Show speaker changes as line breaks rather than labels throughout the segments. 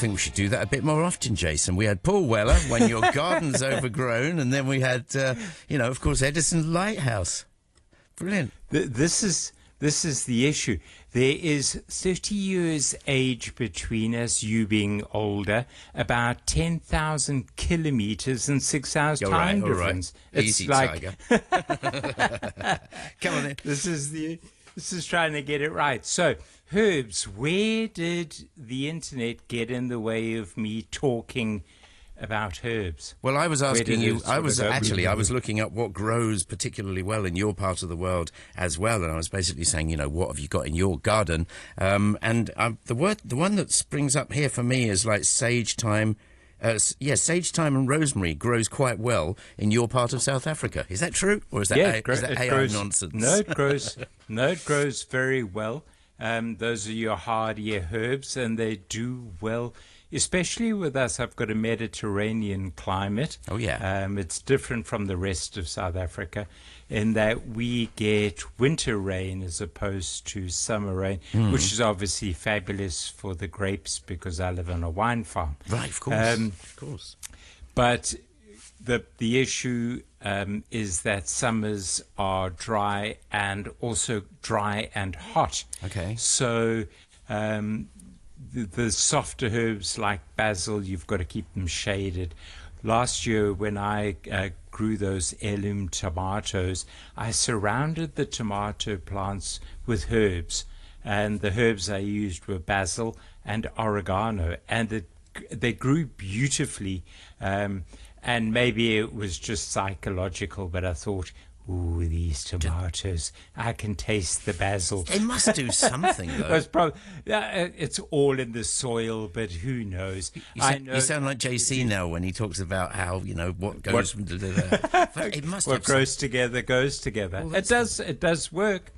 think we should do that a bit more often, Jason. We had Paul Weller, When Your Garden's Overgrown, and then we had, of course, Edison Lighthouse. Brilliant.
This is the issue. There is 30 years age between us, you being older, about 10,000 kilometers and 6 hours time difference.
Right. Easy, Tiger. Come on then.
This is trying to get it right. So, herbs, where did the internet get in the way of me talking about herbs?
Well, I was asking you, I was looking up what grows particularly well in your part of the world as well, and I was basically saying, what have you got in your garden? The one that springs up here for me is like sage thyme. Sage thyme and rosemary grows quite well in your part of South Africa. Is that true, or is that AI nonsense?
No, it grows very well. Those are your hardier herbs, and they do well. Especially with us, I've got a Mediterranean climate.
Oh, yeah.
It's different from the rest of South Africa in that we get winter rain as opposed to summer rain, which is obviously fabulous for the grapes because I live on a wine farm.
Right, of course.
But the issue is that summers are dry and also dry and hot.
Okay.
So the softer herbs like basil, you've got to keep them shaded. Last year, when I grew those heirloom tomatoes, I surrounded the tomato plants with herbs. And the herbs I used were basil and oregano. And they grew beautifully. And maybe it was just psychological, but I thought, ooh, these tomatoes, I can taste the basil.
They must do something, though.
It's all in the soil, but who knows?
You sound like JC now when he talks about how, what goes from it must
what grows together goes together.
Well,
it does work.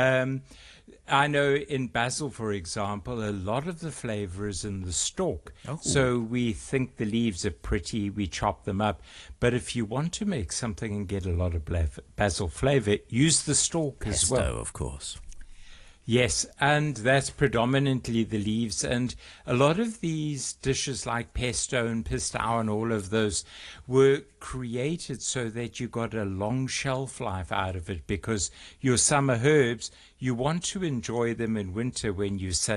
I know in basil, for example, a lot of the flavor is in the stalk.
Oh.
So we think the leaves are pretty, we chop them up. But if you want to make something and get a lot of basil flavor, use the stalk as well.
Of course.
Yes, and that's predominantly the leaves. And a lot of these dishes like pesto and pistau and all of those were created so that you got a long shelf life out of it, because your summer herbs, you want to enjoy them in winter when you